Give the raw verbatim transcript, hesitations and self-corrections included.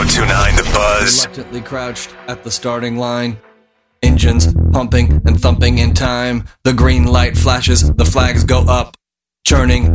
two nine The Buzz. Reluctantly crouched at the starting line. Engines pumping and thumping in time. The green light flashes, the flags go up. Churning